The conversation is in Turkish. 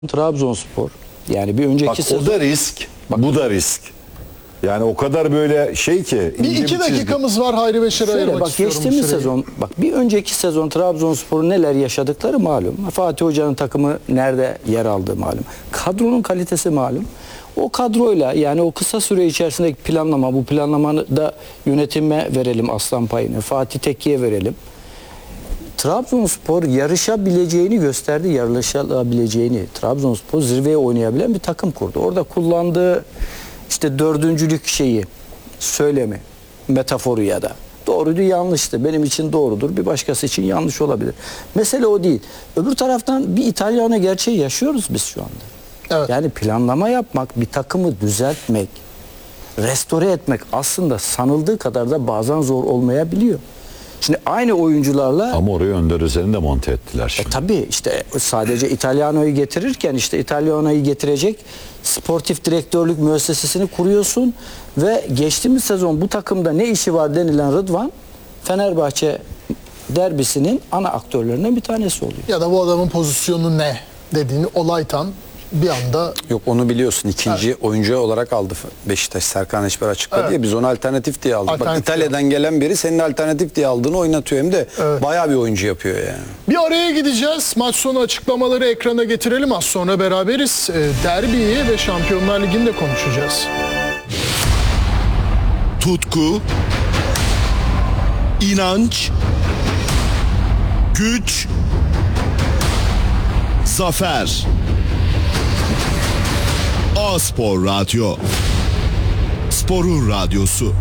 Trabzonspor yani bir önceki Bak sezon... o da risk, bu da risk. Yani o kadar böyle şey ki. Bir iki dakikamız var, Hayri Beşer'e ayırmak bak istiyorum. geçtiğimiz sezon, bak bir önceki sezon Trabzonspor'un neler yaşadıkları malum. Fatih Hoca'nın takımı nerede yer aldığı malum. Kadronun kalitesi malum. O kadroyla yani o kısa süre içerisindeki planlama, bu planlamanı da yönetime verelim aslan payını. Fatih Tekke'ye verelim. Trabzonspor yarışabileceğini gösterdi, yarışabileceğini. Trabzonspor zirveye oynayabilen bir takım kurdu. Orada kullandığı işte dördüncülük şeyi, söylemi, metaforu ya da doğruydu, yanlıştı. Benim için doğrudur, bir başkası için yanlış olabilir. Mesele o değil. Öbür taraftan bir İtalyanı gerçeği yaşıyoruz biz şu anda. Evet. Yani planlama yapmak, bir takımı düzeltmek, restore etmek aslında sanıldığı kadar da bazen zor olmayabiliyor. Şimdi aynı oyuncularla... Ama orayı Önder Özen'i de monte ettiler şimdi. Tabii işte sadece İtalyano'yu getirirken işte İtalyano'yu getirecek sportif direktörlük müessesesini kuruyorsun ve geçtiğimiz sezon bu takımda ne işi var denilen Rıdvan Fenerbahçe derbisinin ana aktörlerinden bir tanesi oluyor. Ya da bu adamın pozisyonu ne dediğini Olaytan bir anda... Yok, onu biliyorsun. İkinci oyuncu olarak aldı Beşiktaş. Serkan Eşber açıkladı ya, biz onu alternatif diye aldık. Bak, Alternatif İtalya'dan gelen biri senin alternatif diye aldığını oynatıyor, hem de bayağı bir oyuncu yapıyor yani. Bir araya gideceğiz. Maç sonu açıklamaları ekrana getirelim. Az sonra beraberiz. Derbiyi ve Şampiyonlar Ligi'ni de konuşacağız. Tutku, inanç, güç, zafer. A-Spor Radyo. Sporun radyosu.